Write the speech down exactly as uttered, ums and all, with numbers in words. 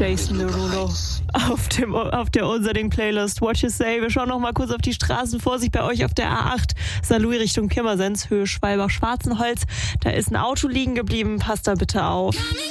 Jason Derulo auf, dem, auf der Unser-Ding-Playlist. What You Say. Wir schauen noch mal kurz auf die Straßen. Vorsicht bei euch auf der A acht. Saarlouis Richtung Pirmasens, Höhe Schwalbach-Schwarzenholz. Da ist ein Auto liegen geblieben. Passt da bitte auf.